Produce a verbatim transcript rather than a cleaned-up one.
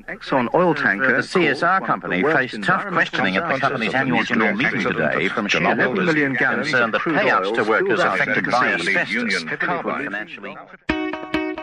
Exxon oil tanker, The C S R company faced tough questioning at the company's annual general meeting today from shareholders million gallons concerned that of crude payouts oil to workers spilled out affected into by the sea. asbestos Union could carbide. financially.